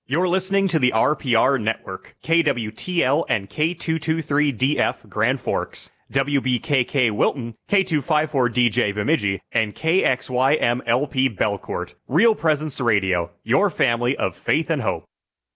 You're listening to the RPR Network, KWTL and K223DF Grand Forks, WBKK Wilton, K254DJ Bemidji, and KXYMLP Belcourt. Real Presence Radio, your family of faith and hope.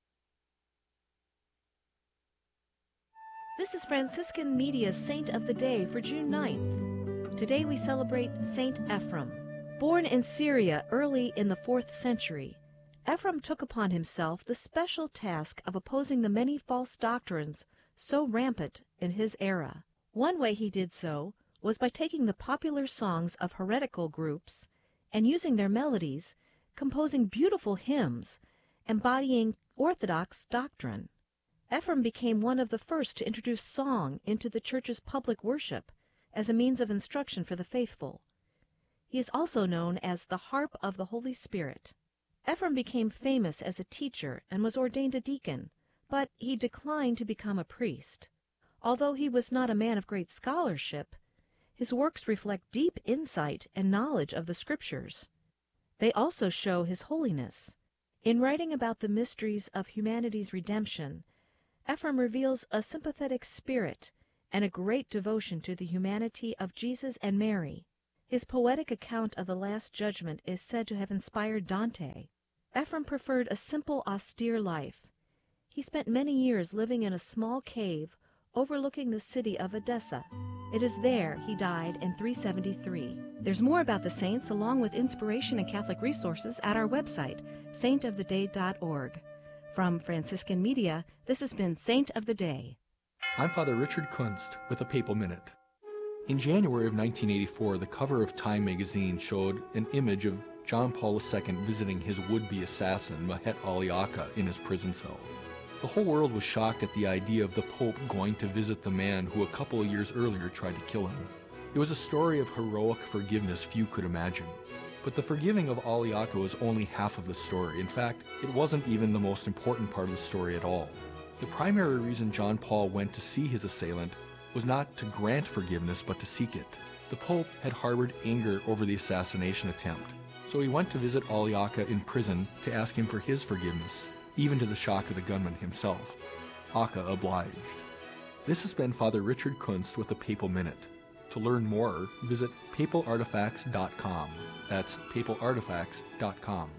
This is Franciscan Media's Saint of the Day for June 9th. Today we celebrate Saint Ephrem. Born in Syria early in the 4th century, Ephrem took upon himself the special task of opposing the many false doctrines so rampant in his era. One way he did so was by taking the popular songs of heretical groups and using their melodies, composing beautiful hymns, embodying orthodox doctrine. Ephrem became one of the first to introduce song into the church's public worship as a means of instruction for the faithful. He is also known as the Harp of the Holy Spirit. Ephrem became famous as a teacher and was ordained a deacon, but he declined to become a priest. Although he was not a man of great scholarship, his works reflect deep insight and knowledge of the Scriptures. They also show his holiness. In writing about the mysteries of humanity's redemption, Ephrem reveals a sympathetic spirit and a great devotion to the humanity of Jesus and Mary. His poetic account of the Last Judgment is said to have inspired Dante. Ephrem preferred a simple, austere life. He spent many years living in a small cave overlooking the city of Edessa. It is there he died in 373. There's more about the saints along with inspiration and Catholic resources at our website, saintoftheday.org. From Franciscan Media, this has been Saint of the Day. I'm Father Richard Kunst with a Papal Minute. In January of 1984, the cover of Time magazine showed an image of John Paul II visiting his would-be assassin, Mahet Aliaka, in his prison cell. The whole world was shocked at the idea of the Pope going to visit the man who a couple of years earlier tried to kill him. It was a story of heroic forgiveness few could imagine. But the forgiving of Aliaka was only half of the story. In fact, it wasn't even the most important part of the story at all. The primary reason John Paul went to see his assailant was not to grant forgiveness, but to seek it. The Pope had harbored anger over the assassination attempt, so he went to visit Aliaka in prison to ask him for his forgiveness, even to the shock of the gunman himself. Aka obliged. This has been Father Richard Kunst with the Papal Minute. To learn more, visit papalartifacts.com. That's papalartifacts.com.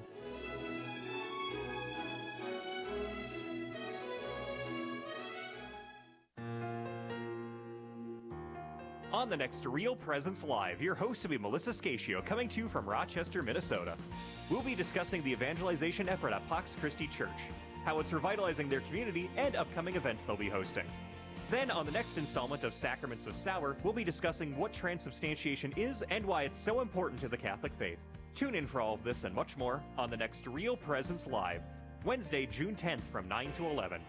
On the next Real Presence Live, your host will be Melissa Scatio, coming to you from Rochester, Minnesota. We'll be discussing the evangelization effort at Pax Christi Church, how it's revitalizing their community, and upcoming events they'll be hosting. Then, on the next installment of Sacraments with Sauer, we'll be discussing what transubstantiation is and why it's so important to the Catholic faith. Tune in for all of this and much more on the next Real Presence Live, Wednesday, June 10th from 9 to 11.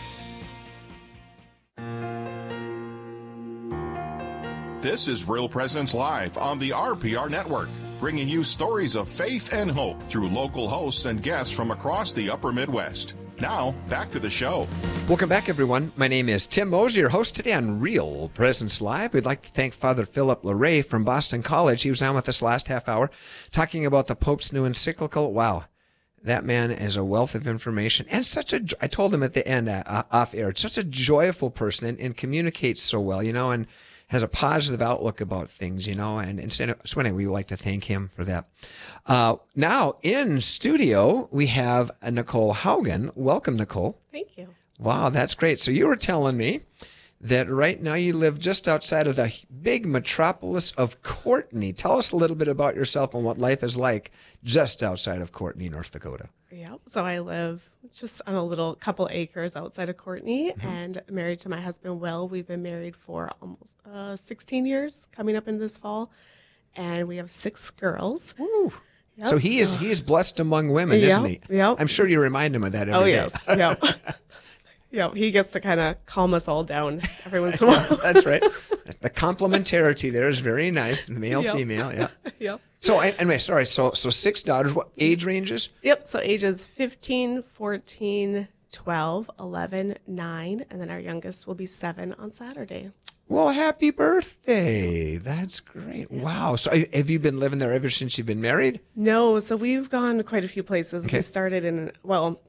This is Real Presence Live on the RPR Network, bringing you stories of faith and hope through local hosts and guests from across the upper Midwest. Now, back to the show. Welcome back, everyone. My name is Tim Mose, your host today on Real Presence Live. We'd like to thank Father Philip Larray from Boston College. He was on with us last half hour talking about the Pope's new encyclical. Wow, that man is a wealth of information and I told him at the end off air, such a joyful person and communicates so well, and has a positive outlook about things, and so anyway, we would like to thank him for that. Now, in studio, we have Nicole Haugen. Welcome, Nicole. Thank you. Wow, that's great. So you were telling me that right now you live just outside of the big metropolis of Courtenay. Tell us a little bit about yourself and what life is like just outside of Courtenay, North Dakota. Yeah, so I live just on a little couple acres outside of Courtenay and married to my husband, Will. We've been married for almost 16 years, coming up in this fall, and we have 6 girls. Woo. Yep, so he is blessed among women, isn't he? Yep. I'm sure you remind him of that every day. Yes. Yep. Yep. He gets to kind of calm us all down every once in a while. That's right. The complementarity there is very nice. Male, female. Yeah. Yep. So anyway, sorry. So 6 daughters. What age ranges? Yep. So ages 15, 14, 12, 11, 9, and then our youngest will be 7 on Saturday. Well, happy birthday. That's great. Wow. So have you been living there ever since you've been married? No. So we've gone quite a few places. Okay. We started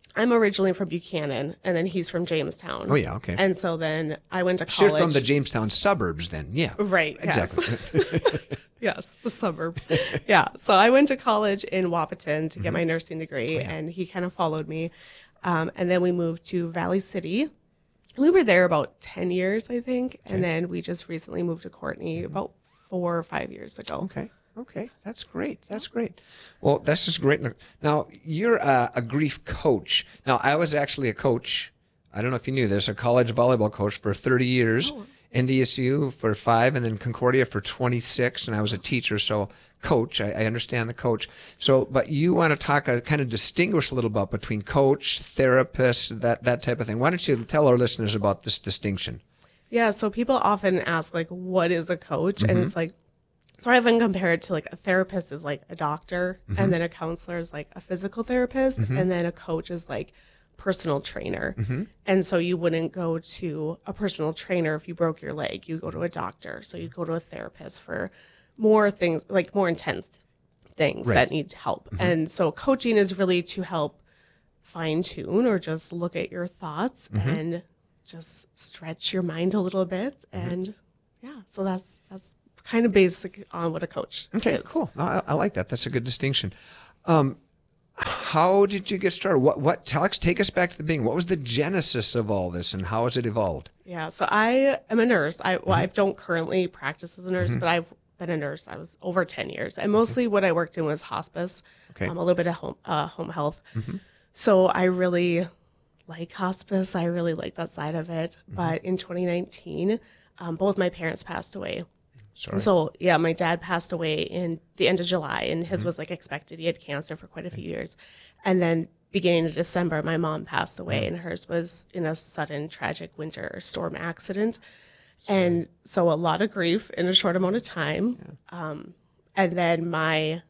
I'm originally from Buchanan, and then he's from Jamestown. Oh, yeah, okay. And so then I went to So you're college. from the Jamestown suburbs then, yeah. Right, yes. Exactly. Yes, the suburb. Yeah. So I went to college in Wapaton to get my nursing degree, and he kind of followed me. And then we moved to Valley City. We were there about 10 years, I think. And then we just recently moved to Courtney about 4 or 5 years ago. Okay, that's great. That's great. Well, this is great. Now, you're a grief coach. Now, I was actually a coach. I don't know if you knew this, a college volleyball coach for 30 years, NDSU for 5, and then Concordia for 26, and I was a teacher, so coach. I understand the coach. So, but you want to talk, kind of distinguish a little bit between coach, therapist, that type of thing. Why don't you tell our listeners about this distinction? Yeah, so people often ask, like, what is a coach? And it's like, so I often compare it to like a therapist is like a doctor, and then a counselor is like a physical therapist, and then a coach is like personal trainer. And so you wouldn't go to a personal trainer if you broke your leg. You go to a doctor. So you go to a therapist for more things, like more intense things that need help. And so coaching is really to help fine tune or just look at your thoughts and just stretch your mind a little bit. And yeah, so that's kind of basic on what a coach is. Cool. No, I like that. That's a good distinction. How did you get started? Take us back to the beginning. What was the genesis of all this, and how has it evolved? Yeah, so I am a nurse. I don't currently practice as a nurse, but I've been a nurse. I was over 10 years, and mostly what I worked in was hospice, a little bit of home health. So I really like hospice. I really like that side of it. But in 2019, both my parents passed away. Sorry. So yeah, my dad passed away in the end of July, and his was like expected. He had cancer for quite a few years. And then beginning of December, my mom passed away, and hers was in a sudden tragic winter storm accident. And so a lot of grief in a short amount of time. And then a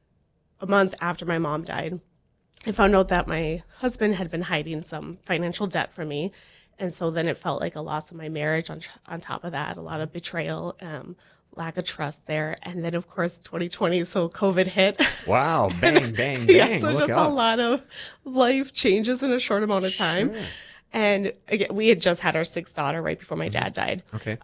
month after my mom died, I found out that my husband had been hiding some financial debt from me. And so then it felt like a loss of my marriage on top of that, a lot of betrayal, lack of trust there. And then, of course, 2020, so COVID hit. Wow. Bang, bang, bang. Yeah, so Look just out. a lot of life changes in a short amount of time. Sure. And again, we had just had our 6th daughter right before my dad died. Okay.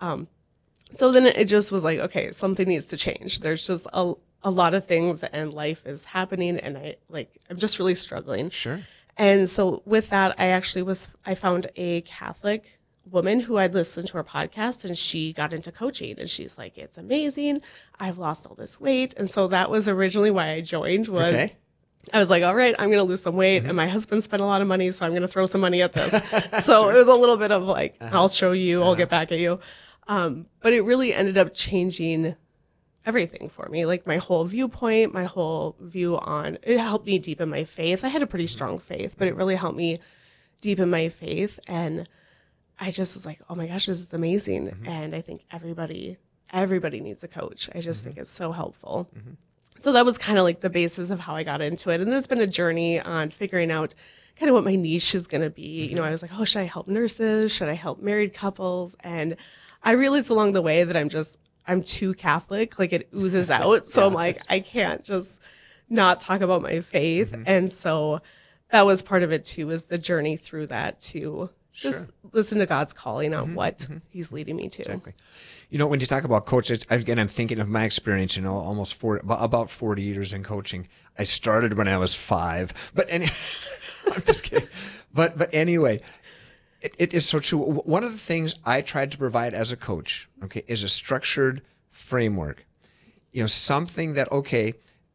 So then it just was like, okay, something needs to change. There's just a lot of things and life is happening, and I'm just really struggling. Sure. And so with that, I found a Catholic woman who I'd listened to her podcast, and she got into coaching, and she's like, it's amazing. I've lost all this weight. And so that was originally why I joined I was like, all right, I'm going to lose some weight. And my husband spent a lot of money, so I'm going to throw some money at this. So it was a little bit of like, I'll show you, I'll get back at you. But it really ended up changing everything for me, like my whole viewpoint, my whole view on it helped me deepen my faith. I had a pretty strong faith, but it really helped me deepen my faith. And I just was like, oh my gosh, this is amazing. And I think everybody needs a coach. I just think it's so helpful. So that was kind of like the basis of how I got into it. And there's been a journey on figuring out kind of what my niche is going to be. You know, I was like, oh, should I help nurses? Should I help married couples? And I realized along the way that I'm too Catholic, like it oozes out. So I'm like, I can't just not talk about my faith. And so that was part of it too, was the journey through that to just listen to God's calling on what he's leading me to. Exactly. You know, when you talk about coaches, again, I'm thinking of my experience, you know, about 40 years in coaching. I started when I was 5, but I'm just kidding. But anyway, it is so true. One of the things I tried to provide as a coach, okay, is a structured framework. You know, something that, okay,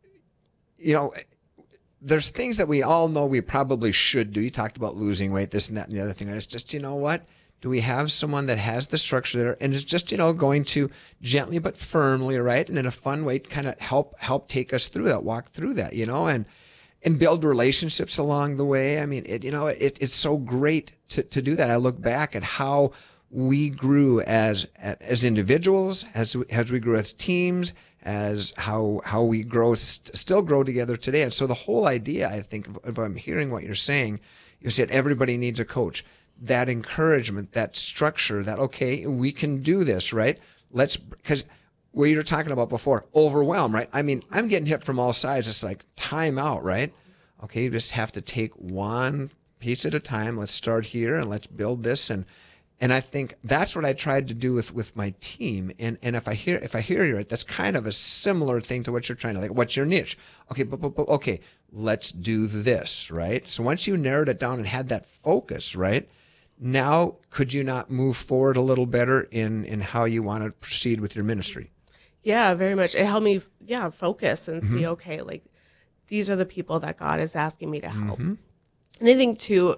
you know, there's things that we all know we probably should do. You talked about losing weight, this and that and the other thing. And it's just, you know what? Do we have someone that has the structure there and is just, you know, going to gently but firmly, right, and in a fun way kind of help take us through that, walk through that, you know, and build relationships along the way. I mean, it's so great to do that. I look back at how we grew as individuals, as we grew as teams, as how we still grow together today. And so the whole idea, I think, if I'm hearing what you're saying, you said everybody needs a coach. That encouragement, that structure, that, okay, we can do this, right? Because what you were talking about before, overwhelm, right? I mean, I'm getting hit from all sides. It's like time out, right? Okay, you just have to take one piece at a time. Let's start here and let's build this. And I think that's what I tried to do with my team. And if I hear you right, that's kind of a similar thing to what you're trying to, like, what's your niche? Okay, but okay, let's do this, right? So once you narrowed it down and had that focus, right? Now, could you not move forward a little better in how you want to proceed with your ministry? Yeah, very much. It helped me, focus and see, okay, like, these are the people that God is asking me to help. And I think too,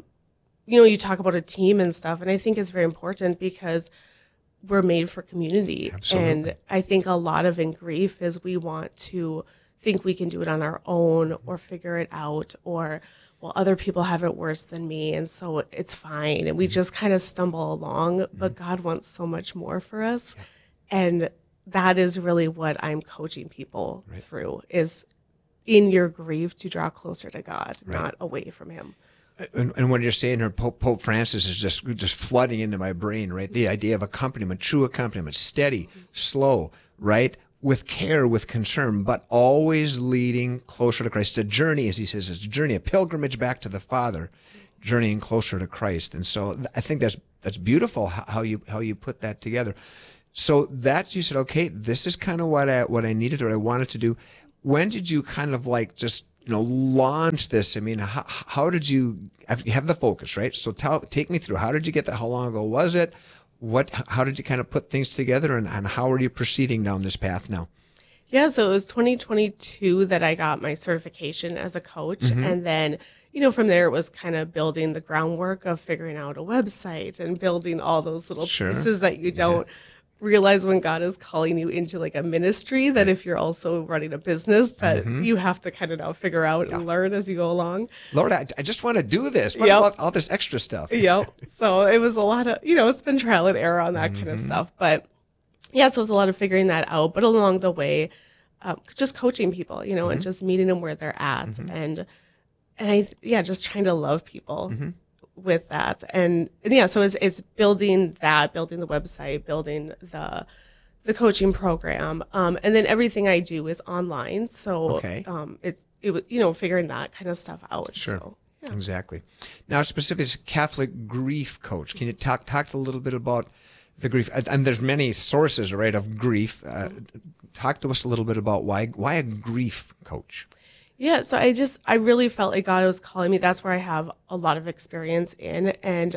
you talk about a team and stuff, and I think it's very important because we're made for community. Absolutely. And I think a lot of in grief is we want to think we can do it on our own or figure it out, or, well, other people have it worse than me, and so it's fine. And we just kind of stumble along, but God wants so much more for us. And that is really what I'm coaching people through, is in your grief to draw closer to God, not away from him. And when you're saying her, Pope Francis is just flooding into my brain, right? The idea of accompaniment, true accompaniment, steady, slow, right? With care, with concern, but always leading closer to Christ. It's a journey, as he says, it's a journey, a pilgrimage back to the Father, journeying closer to Christ. And so I think that's beautiful how you put that together. So that you said, okay, this is kind of what I needed or I wanted to do. When did you kind of like just launch this? I mean, how did you have the focus, right? So take me through. How did you get that? How long ago was it? How did you kind of put things together, and how are you proceeding down this path now? Yeah, so it was 2022 that I got my certification as a coach. And then, from there it was kind of building the groundwork of figuring out a website and building all those little pieces that you don't realize when God is calling you into like a ministry, that if you're also running a business, that you have to kind of now figure out and learn as you go along. Lord, I just want to do this. What about all this extra stuff? So it was a lot of, it's been trial and error on that kind of stuff. But so it was a lot of figuring that out. But along the way, just coaching people, and just meeting them where they're at. And I just trying to love people. With that, and so it's building the website, building the coaching program, and then everything I do is online. So it's figuring that kind of stuff out. Sure, so, exactly. Now, specifically, Catholic grief coach. Can you talk a little bit about the grief? And there's many sources, right, of grief. Talk to us a little bit about why a grief coach. Yeah, so I really felt like God was calling me. That's where I have a lot of experience in, and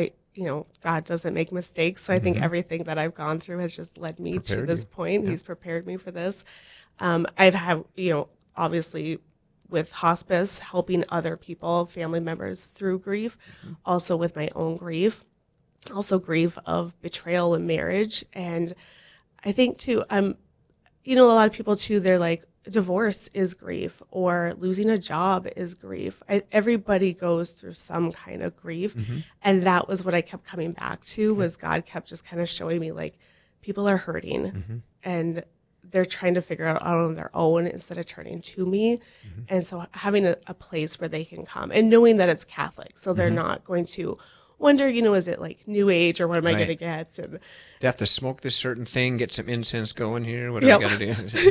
God doesn't make mistakes. So I think everything that I've gone through has just led me to this point. Yeah. He's prepared me for this. I've had, obviously with hospice, helping other people, family members through grief, also with my own grief, also grief of betrayal in marriage. And I think too, a lot of people too, they're like, divorce is grief, or losing a job is grief. Everybody goes through some kind of grief. And that was what I kept coming back to, was God kept just kind of showing me, like, people are hurting and they're trying to figure it out on their own instead of turning to me. And so having a place where they can come and knowing that it's Catholic, so they're not going to wonder, is it like New Age or what am I going to get? And do I have to smoke this certain thing, get some incense going here? What do I got to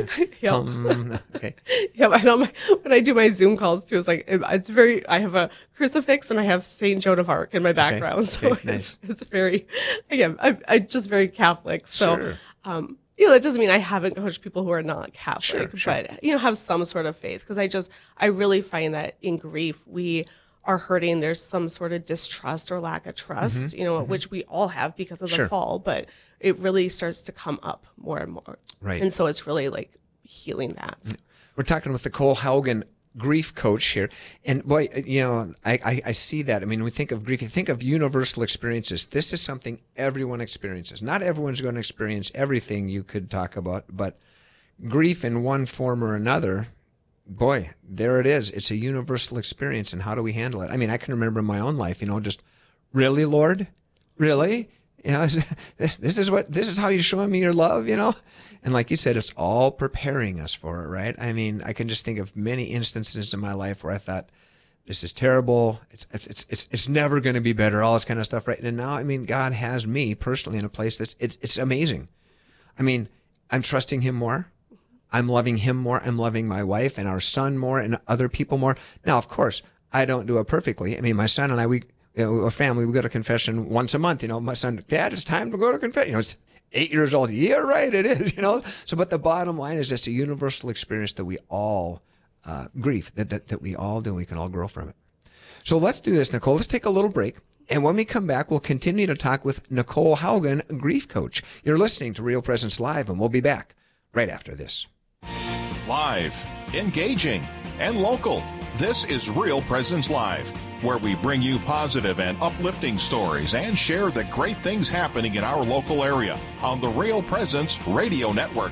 do? Okay. Yeah, I know when I do my Zoom calls too, it's like, it's very, I have a crucifix and I have St. Joan of Arc in my background. So nice. It's very, again, I'm just very Catholic. So, sure. It doesn't mean I haven't coached people who are not Catholic, Sure. but, have some sort of faith. Because I really find that in grief, we are hurting. There's some sort of distrust or lack of trust, which we all have because of the fall, but it really starts to come up more and more. Right. And so it's really like healing that. We're talking with Nicole Haugen, grief coach here. And boy, I see that. I mean, when we think of grief, you think of universal experiences. This is something everyone experiences. Not everyone's going to experience everything you could talk about, but grief in one form or another, boy, there it is. It's a universal experience, and how do we handle it? I mean, I can remember in my own life, just, really, Lord? Really? This is how you're showing me your love, And like you said, it's all preparing us for it, right? I mean, I can just think of many instances in my life where I thought, this is terrible. It's never going to be better, all this kind of stuff, right? And now, I mean, God has me personally in a place that's, it's amazing. I mean, I'm trusting him more. I'm loving him more. I'm loving my wife and our son more and other people more. Now, of course, I don't do it perfectly. I mean, my son and I, a family, we go to confession once a month. My son, Dad, it's time to go to confession. It's 8 years old. Yeah, right, it is, So, but the bottom line is it's a universal experience that we all, grief, that we all do. We can all grow from it. So let's do this, Nicole. Let's take a little break. And when we come back, we'll continue to talk with Nicole Haugen, grief coach. You're listening to Real Presence Live, and we'll be back right after this. Live, engaging, and local. This is Real Presence Live, where we bring you positive and uplifting stories and share the great things happening in our local area on the Real Presence Radio Network.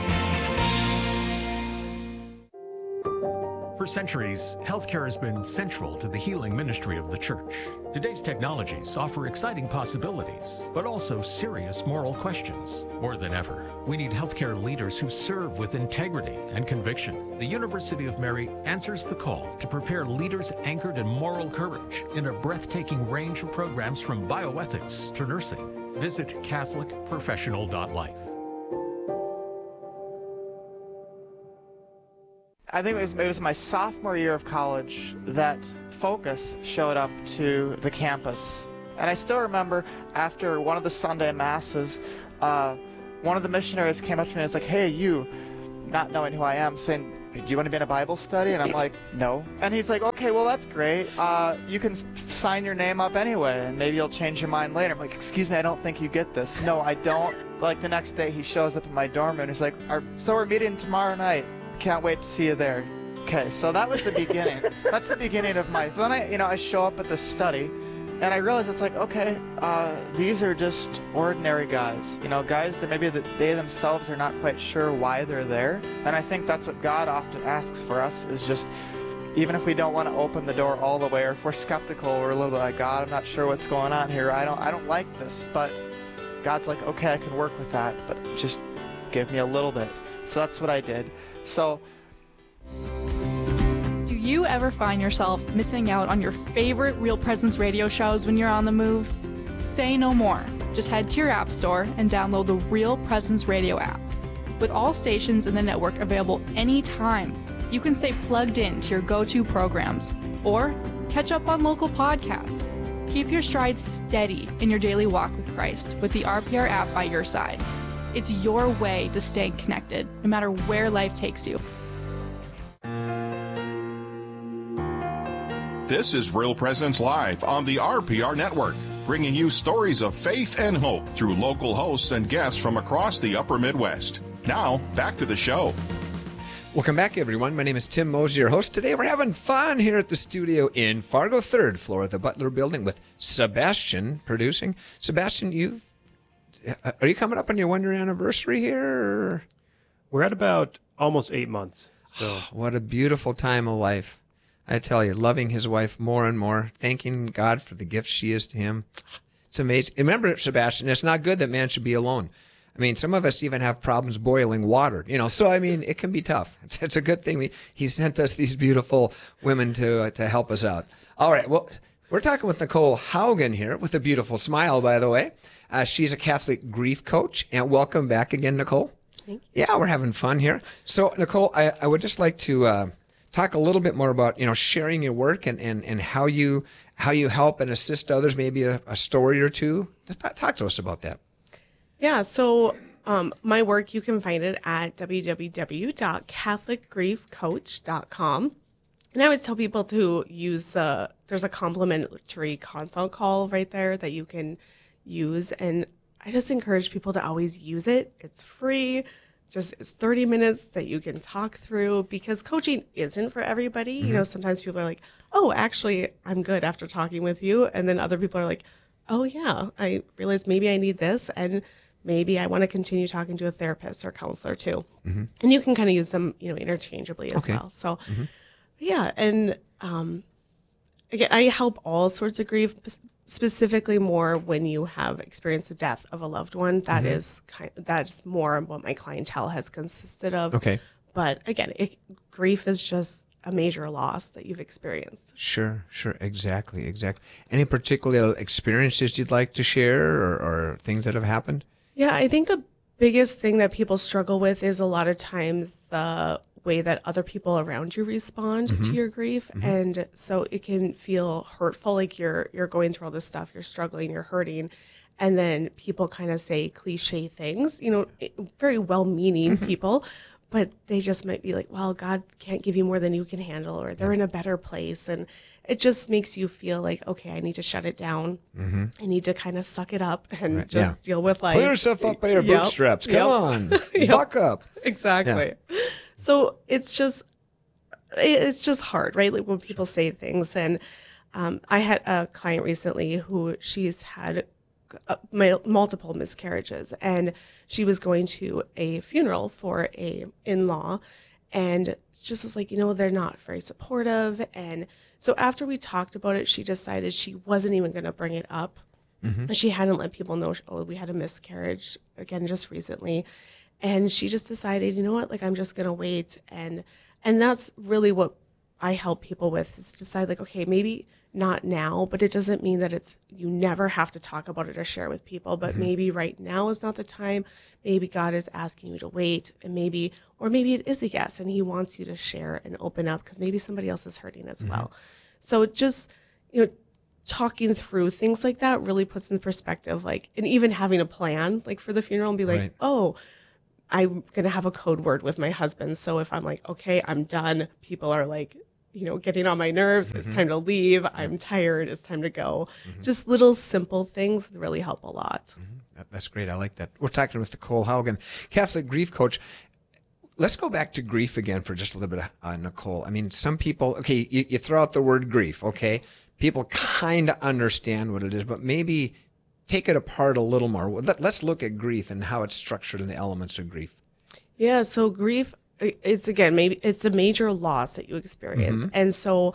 For centuries, healthcare has been central to the healing ministry of the church. Today's technologies offer exciting possibilities, but also serious moral questions. More than ever, we need healthcare leaders who serve with integrity and conviction. The University of Mary answers the call to prepare leaders anchored in moral courage in a breathtaking range of programs from bioethics to nursing. Visit catholicprofessional.life. I think it was my sophomore year of college that Focus showed up to the campus. And I still remember after one of the Sunday masses, one of the missionaries came up to me and was like, "Hey, you," not knowing who I am, saying, "Do you want to be in a Bible study?" And I'm like, "No." And he's like, "Okay, well, that's great. You can sign your name up anyway, and maybe you'll change your mind later." I'm like, "Excuse me, I don't think you get this." "No, I don't." Like the next day, he shows up in my dorm room, and he's like, "So we're meeting tomorrow night. Can't wait to see you there." Okay, so that was the beginning. That's the beginning of my. Then I show up at this study, and I realize it's like, okay, these are just ordinary guys. Guys that maybe they themselves are not quite sure why they're there. And I think that's what God often asks for us is just, even if we don't want to open the door all the way, or if we're skeptical, we're a little bit like, "God, I'm not sure what's going on here. I don't like this." But God's like, "Okay, I can work with that, but just give me a little bit." So that's what I did. So, do you ever find yourself missing out on your favorite Real Presence radio shows when you're on the move? Say no more. Just head to your app store and download the Real Presence radio app. With all stations in the network available anytime, you can stay plugged in to your go-to programs or catch up on local podcasts. Keep your stride steady in your daily walk with Christ with the RPR app by your side. It's your way to stay connected, no matter where life takes you. This is Real Presence Live on the RPR Network, bringing you stories of faith and hope through local hosts and guests from across the upper Midwest. Now, back to the show. Welcome back, everyone. My name is Tim Mosey, your host. Today we're having fun here at the studio in Fargo, 3rd floor of the Butler Building with Sebastian producing. Sebastian, are you coming up on your 1-year anniversary here? Or? We're at about almost 8 months. So what a beautiful time of life. I tell you, loving his wife more and more, thanking God for the gift she is to him. It's amazing. Remember, Sebastian, it's not good that man should be alone. I mean, some of us even have problems boiling water, so I mean, it can be tough. It's a good thing he sent us these beautiful women to help us out. All right, well, we're talking with Nicole Haugen here with a beautiful smile, by the way. She's a Catholic grief coach, and welcome back again, Nicole. Thank you. Yeah, we're having fun here. So, Nicole, I would just like to talk a little bit more about sharing your work and how you help and assist others. Maybe a story or two. Just talk to us about that. Yeah. So my work, you can find it at www.catholicgriefcoach.com. And I always tell people to use there's a complimentary consult call right there that you can use. And I just encourage people to always use it. It's free. It's 30 minutes that you can talk through, because coaching isn't for everybody. Mm-hmm. Sometimes people are like, "Oh, actually, I'm good after talking with you." And then other people are like, "Oh yeah, I realized maybe I need this, and maybe I want to continue talking to a therapist or counselor too." Mm-hmm. And you can kind of use them, interchangeably as well. So, mm-hmm. Yeah. And, again, I help all sorts of grief, specifically more when you have experienced the death of a loved one. That mm-hmm. That's more what my clientele has consisted of. Okay. But again, grief is just a major loss that you've experienced. Sure. Exactly. Any particular experiences you'd like to share or things that have happened? Yeah, I think the biggest thing that people struggle with is a lot of times the way that other people around you respond to your grief. And so it can feel hurtful, like you're going through all this stuff, you're struggling, you're hurting. And then people kind of say cliche things, very well-meaning people, but they just might be like, well, God can't give you more than you can handle, or they're in a better place. And it just makes you feel like, okay, I need to shut it down. I need to kind of suck it up and deal with life. Pull yourself up by your bootstraps. Come on. Buck up. Exactly. Yeah. So it's just hard, right? Like when people say things. And I had a client recently who she's had multiple miscarriages, and she was going to a funeral for a in-law, and just was like, they're not very supportive. And so after we talked about it, she decided she wasn't even going to bring it up. She hadn't let people know, we had a miscarriage again just recently. And she just decided, like, I'm just going to wait. And that's really what I help people with, is decide, like, okay, maybe not now, but it doesn't mean that you never have to talk about it or share with people, but maybe right now is not the time. Maybe God is asking you to wait, and maybe it is a yes, and he wants you to share and open up, because maybe somebody else is hurting as well. So just, talking through things like that really puts in perspective, like, and even having a plan, like, for the funeral, and be like, oh, I'm going to have a code word with my husband. So if I'm like, okay, I'm done, people are like, getting on my nerves. It's time to leave. I'm tired. It's time to go. Just little simple things really help a lot. That's great. I like that. We're talking with Nicole Haugen, Catholic grief coach. Let's go back to grief again for just a little bit, Nicole. I mean, some people, okay, you throw out the word grief, okay? People kind of understand what it is, but maybe take it apart a little more. Let's look at grief and how it's structured and the elements of grief. Yeah, so grief, maybe it's a major loss that you experience. And so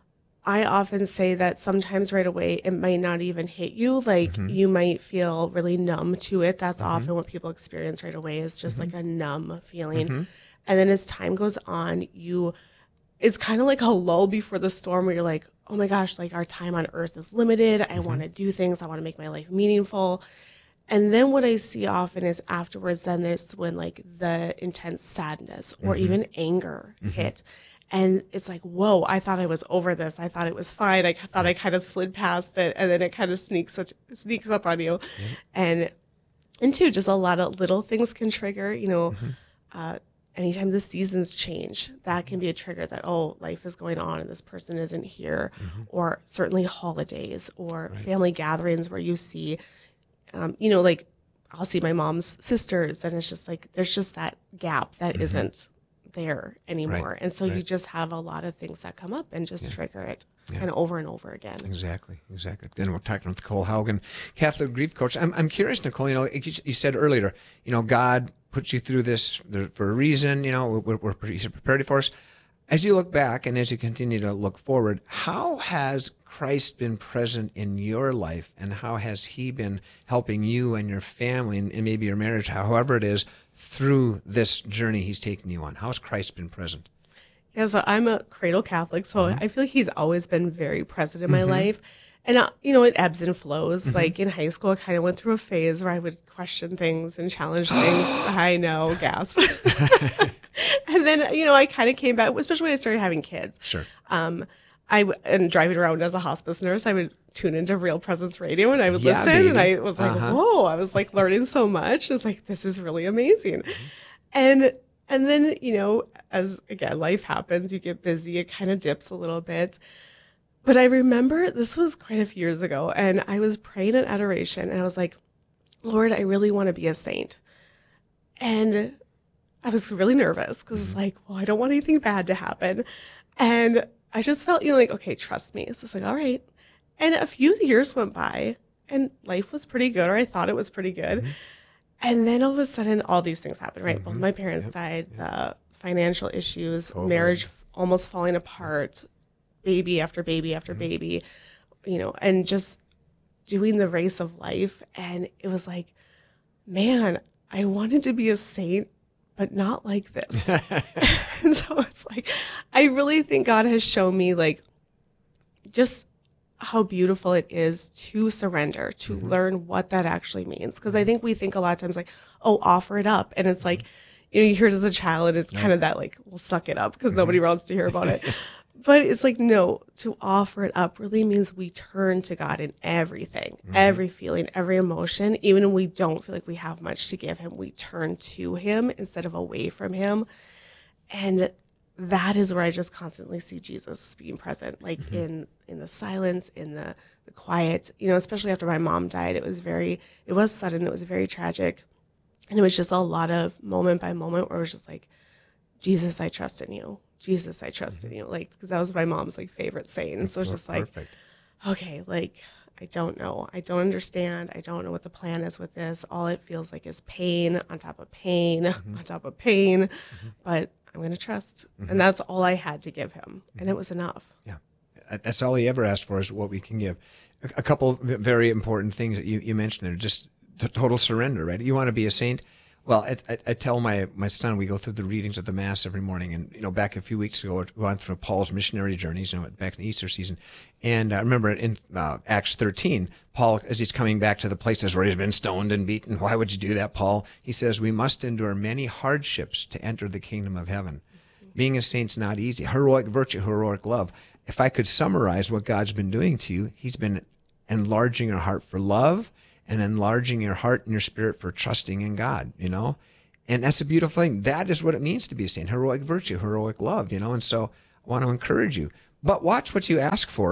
I often say that sometimes right away it might not even hit you. Like you might feel really numb to it. That's often what people experience right away, is just like a numb feeling. And then as time goes on, it's kind of like a lull before the storm, where you're like, oh my gosh, like our time on earth is limited. I want to do things. I want to make my life meaningful. And then what I see often is afterwards, then there's when like the intense sadness or even anger hit. And it's like, whoa, I thought I was over this. I thought it was fine. I thought I kind of slid past it. And then it kind of sneaks up on you. And too, just a lot of little things can trigger, anytime the seasons change, that can be a trigger that, oh, life is going on and this person isn't here. Or certainly holidays or family gatherings where you see, like I'll see my mom's sisters, and it's just like, there's just that gap that isn't there anymore. And so you just have a lot of things that come up and just trigger it kind of over and over again. Exactly. Then we're talking with Nicole Haugen, Catholic grief coach. I'm curious, Nicole, you said earlier, God puts you through this for a reason, He's prepared it for us. As you look back and as you continue to look forward, how has Christ been present in your life, and how has he been helping you and your family and maybe your marriage, however it is, through this journey he's taken you on? How has Christ been present? Yeah, so I'm a cradle Catholic, so I feel like he's always been very present in my life. And, it ebbs and flows. Like in high school, I kind of went through a phase where I would question things and challenge things. I know, gasp. And then, I kind of came back, especially when I started having kids. Sure. And driving around as a hospice nurse, I would tune into Real Presence Radio, and I would listen, baby. And I was like, whoa, I was like learning so much. I was like, this is really amazing. And then, as again, life happens, you get busy, it kind of dips a little bit. But I remember this was quite a few years ago, and I was praying in adoration, and I was like, Lord, I really want to be a saint. And I was really nervous because it's like, well, I don't want anything bad to happen. And I just felt, like, okay, trust me. So it's like, all right. And a few years went by, and life was pretty good, or I thought it was pretty good. And then all of a sudden, all these things happened, right? Both my parents died, the financial issues, marriage almost falling apart, baby after baby after baby, and just doing the race of life. And it was like, man, I wanted to be a saint, but not like this. And so it's like, I really think God has shown me, like, just how beautiful it is to surrender, to learn what that actually means. Because I think we think a lot of times, like, oh, offer it up. And it's like, you hear it as a child, and it's kind of that like, we'll suck it up because nobody wants to hear about it. But it's like, no, to offer it up really means we turn to God in everything, every feeling, every emotion. Even when we don't feel like we have much to give him, we turn to him instead of away from him. And that is where I just constantly see Jesus being present, like in the silence, in the quiet, especially after my mom died. It was sudden. It was very tragic. And it was just a lot of moment by moment where it was just like, Jesus, I trust in you. Jesus, I trust in you. Like, because that was my mom's like favorite saying. So it's just like, okay, like, I don't know. I don't understand. I don't know what the plan is with this. All it feels like is pain on top of pain on top of pain. But I'm going to trust. And that's all I had to give him. And it was enough. Yeah. That's all he ever asked for is what we can give. A couple of very important things that you mentioned there, just total surrender, right? You want to be a saint? Well, I tell my son, we go through the readings of the Mass every morning. And, back a few weeks ago, we went through Paul's missionary journeys, back in the Easter season. And I remember in Acts 13, Paul, as he's coming back to the places where he's been stoned and beaten, why would you do that, Paul? He says, we must endure many hardships to enter the kingdom of heaven. Being a saint's not easy. Heroic virtue, heroic love. If I could summarize what God's been doing to you, he's been enlarging your heart for love and enlarging your heart and your spirit for trusting in God, And that's a beautiful thing. That is what it means to be a saint. Heroic virtue, heroic love, And so I want to encourage you. But watch what you ask for.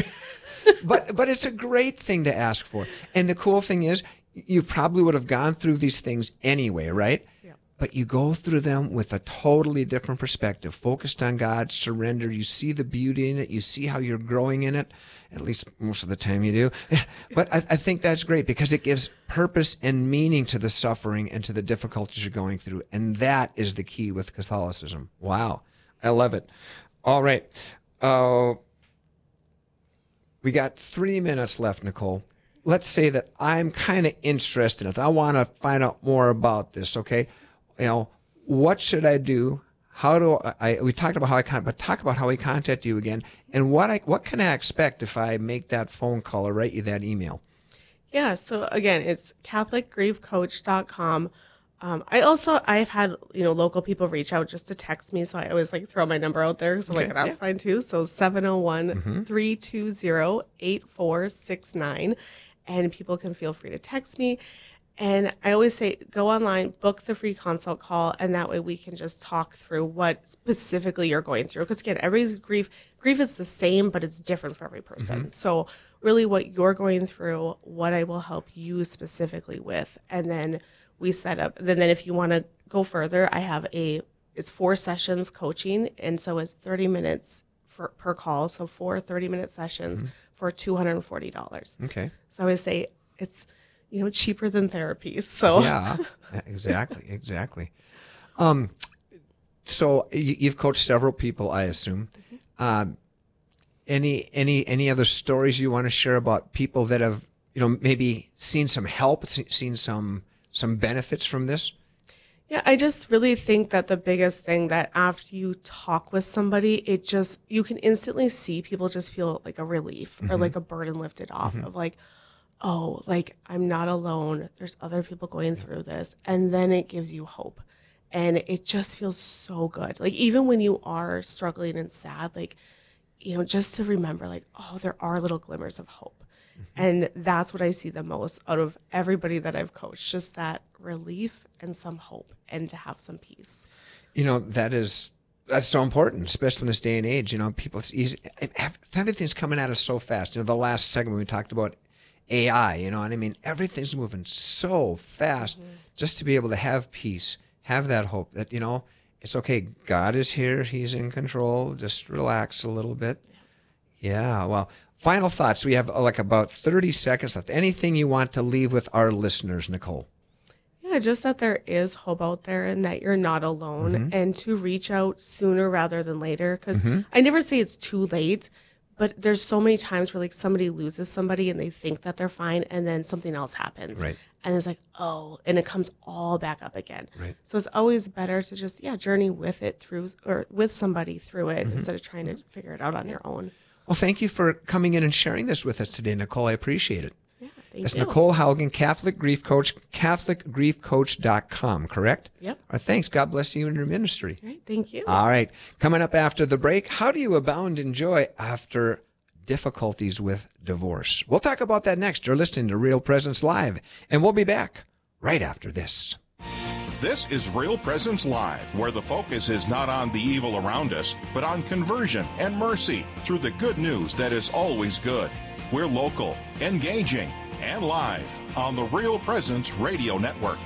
But it's a great thing to ask for. And the cool thing is, you probably would have gone through these things anyway, right? Yeah. But you go through them with a totally different perspective, focused on God, surrender. You see the beauty in it. You see how you're growing in it. At least most of the time you do. But I think that's great because it gives purpose and meaning to the suffering and to the difficulties you're going through. And that is the key with Catholicism. Wow. I love it. All right. We got 3 minutes left, Nicole. Let's say that I'm kind of interested in it. I want to find out more about this, okay? What should I do? How do we talked about but talk about how we contact you again, and what can I expect if I make that phone call or write you that email? Yeah, so again, it's CatholicGriefCoach.com. I've had local people reach out just to text me, so I always throw my number out there. So that's fine too. So 701-320-8469, and people can feel free to text me. And I always say, go online, book the free consult call, and that way we can just talk through what specifically you're going through. Because again, everybody's grief is the same, but it's different for every person. So really what you're going through, what I will help you specifically with. And then we set up, then if you want to go further, I have it's 4 sessions coaching. And so it's 30 minutes per call. So 4 30-minute sessions for $240. Okay. So I always say it's, cheaper than therapy. So yeah, exactly. So you've coached several people, I assume. Any other stories you want to share about people that have, maybe seen some help, seen some benefits from this? Yeah, I just really think that the biggest thing that after you talk with somebody, you can instantly see people just feel like a relief or like a burden lifted off of oh, I'm not alone. There's other people going through this. And then it gives you hope. And it just feels so good. Even when you are struggling and sad, just to remember, oh, there are little glimmers of hope. And that's what I see the most out of everybody that I've coached, just that relief and some hope and to have some peace. That's so important, especially in this day and age. People, it's easy. Everything's coming at us so fast. The last segment we talked about AI, and I mean, everything's moving so fast. Just to be able to have peace, have that hope that, it's okay. God is here. He's in control. Just relax a little bit. Yeah. Well, final thoughts. We have about 30 seconds left. Anything you want to leave with our listeners, Nicole? Yeah, just that there is hope out there and that you're not alone, and to reach out sooner rather than later. Because I never say it's too late. But there's so many times where somebody loses somebody and they think that they're fine, and then something else happens. Right. And it's oh, and it comes all back up again. Right. So it's always better to just, journey with it through, or with somebody through it instead of trying to figure it out on your own. Well, thank you for coming in and sharing this with us today, Nicole. I appreciate it. Yeah, That's you. Nicole Haugen, Catholic Grief Coach, CatholicGriefCoach.com, correct? Yep. Thanks. God bless you and your ministry. All right, thank you. All right. Coming up after the break, how do you abound in joy after difficulties with divorce? We'll talk about that next. You're listening to Real Presence Live, and we'll be back right after this. This is Real Presence Live, where the focus is not on the evil around us, but on conversion and mercy through the good news that is always good. We're local, engaging, and live on the Real Presence Radio Network.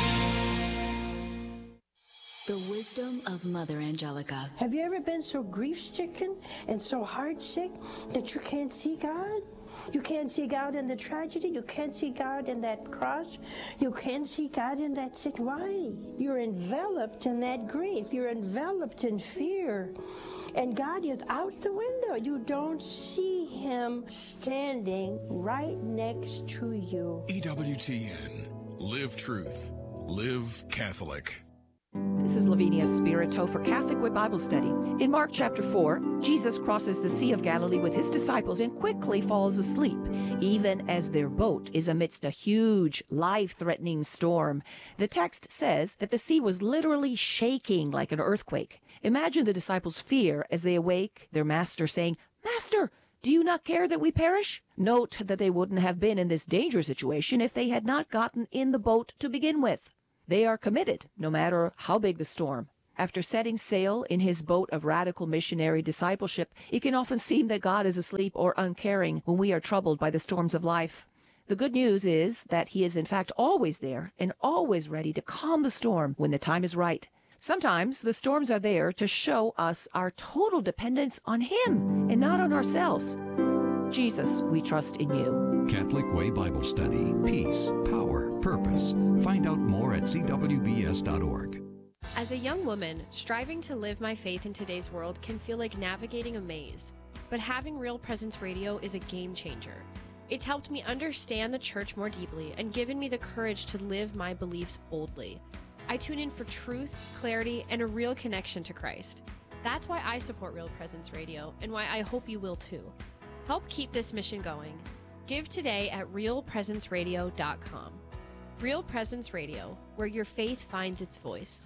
The wisdom of Mother Angelica. Have you ever been so grief-stricken and so heart-sick that you can't see God? You can't see God in the tragedy. You can't see God in that cross. You can't see God in that sick. Why? You're enveloped in that grief. You're enveloped in fear. And God is out the window. You don't see Him standing right next to you. EWTN. Live truth. Live Catholic. This is Lavinia Spirito for Catholic Way Bible Study. In Mark chapter 4, Jesus crosses the Sea of Galilee with his disciples and quickly falls asleep, even as their boat is amidst a huge, life-threatening storm. The text says that the sea was literally shaking like an earthquake. Imagine the disciples' fear as they awake their master saying, "Master, do you not care that we perish?" Note that they wouldn't have been in this dangerous situation if they had not gotten in the boat to begin with. They are committed, no matter how big the storm. After setting sail in his boat of radical missionary discipleship, it can often seem that God is asleep or uncaring when we are troubled by the storms of life. The good news is that he is in fact always there and always ready to calm the storm when the time is right. Sometimes the storms are there to show us our total dependence on him and not on ourselves. Jesus, we trust in you. Catholic Way Bible Study. Peace, power, purpose. Find out more at cwbs.org. As a young woman, striving to live my faith in today's world can feel like navigating a maze. But having Real Presence Radio is a game changer. It's helped me understand the church more deeply and given me the courage to live my beliefs boldly. I tune in for truth, clarity, and a real connection to Christ. That's why I support Real Presence Radio and why I hope you will too. Help keep this mission going. Give today at realpresenceradio.com. Real Presence Radio, where your faith finds its voice.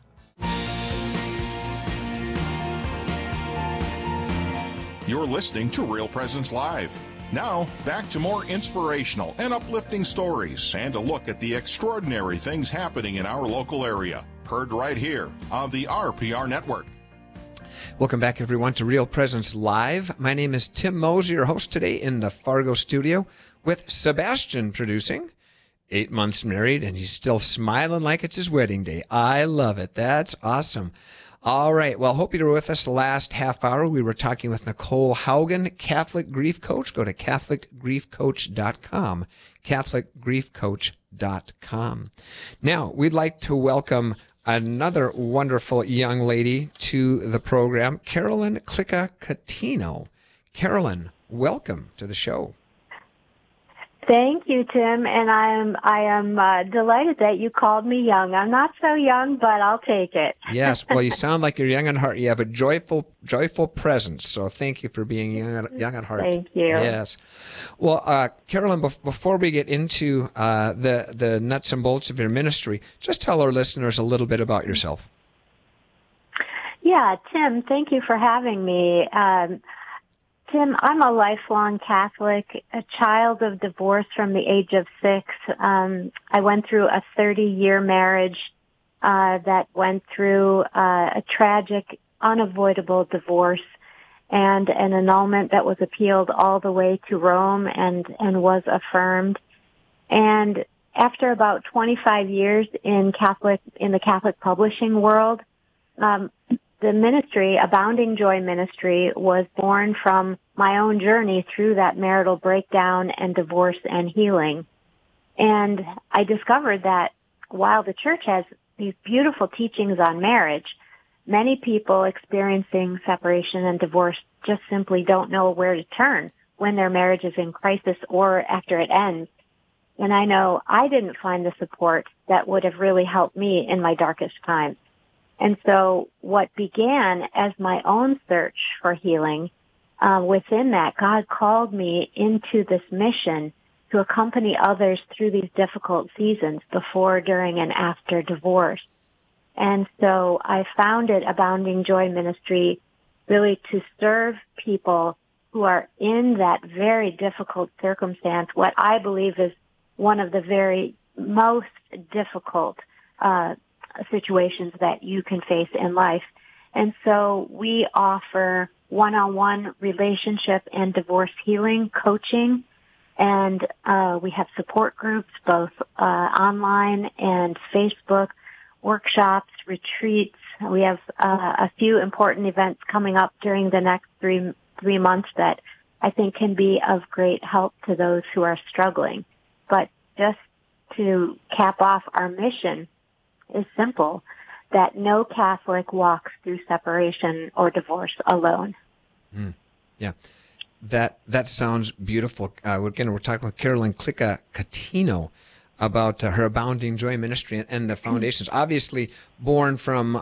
You're listening to Real Presence Live. Now, back to more inspirational and uplifting stories and a look at the extraordinary things happening in our local area. Heard right here on the RPR Network. Welcome back, everyone, to Real Presence Live. My name is Tim Mose, your host today in the Fargo studio with Sebastian producing. 8 months married, and he's still smiling like it's his wedding day. I love it. That's awesome. All right. Well, hope you were with us the last half hour. We were talking with Nicole Haugen, Catholic Grief Coach. Go to CatholicGriefCoach.com, CatholicGriefCoach.com. Now, we'd like to welcome another wonderful young lady to the program, Carolyn Clicca-Catino. Carolyn, welcome to the show. Thank you, Tim, and I am delighted that you called me young. I'm not so young, but I'll take it. Yes, well, you sound like you're young at heart. You have a joyful presence, so thank you for being young at heart. Thank you. Yes. Well, Carolyn, before we get into the nuts and bolts of your ministry, just tell our listeners a little bit about yourself. Yeah, Tim, thank you for having me. Tim, I'm a lifelong Catholic, a child of divorce from the age of 6. I went through a 30-year marriage that went through a tragic, unavoidable divorce and an annulment that was appealed all the way to Rome and was affirmed. And after about 25 years in the Catholic publishing world, the ministry, Abounding Joy Ministry, was born from my own journey through that marital breakdown and divorce and healing. And I discovered that while the church has these beautiful teachings on marriage, many people experiencing separation and divorce just simply don't know where to turn when their marriage is in crisis or after it ends. And I know I didn't find the support that would have really helped me in my darkest times. And so what began as my own search for healing, within that, God called me into this mission to accompany others through these difficult seasons before, during, and after divorce. And so I founded Abounding Joy Ministry really to serve people who are in that very difficult circumstance, what I believe is one of the very most difficult situations that you can face in life. And so we offer one-on-one relationship and divorce healing coaching, and we have support groups, both online and Facebook, workshops, retreats. We have a few important events coming up during the next three months that I think can be of great help to those who are struggling. But just to cap off, our mission is simple, that no Catholic walks through separation or divorce alone. Yeah, that sounds beautiful. We're talking with Carolyn Clicca-Catino about her Abounding Joy Ministry and the foundations. Obviously, born from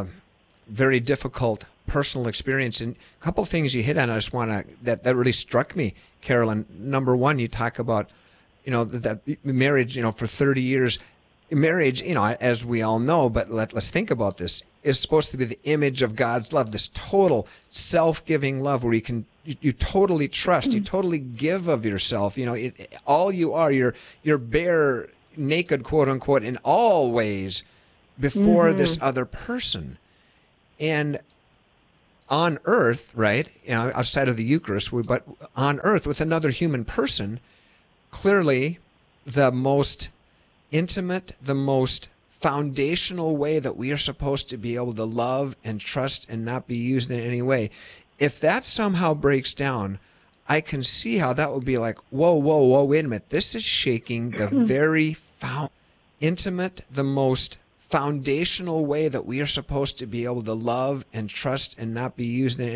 very difficult personal experience. And a couple of things you hit on, I just want to, that really struck me, Carolyn. Number one, you talk about, that marriage, for 30 years, marriage, as we all know, but let's think about this, is supposed to be the image of God's love, this total self-giving love where you totally trust, you totally give of yourself. All you are, you're bare, naked, quote unquote, in all ways before this other person. And on earth, right, outside of the Eucharist, but on earth with another human person, clearly the most intimate, the most foundational way that we are supposed to be able to love and trust and not be used in any way. If that somehow breaks down, I can see how that would be like, whoa, wait a minute. This is shaking the very intimate, the most foundational way that we are supposed to be able to love and trust and not be used in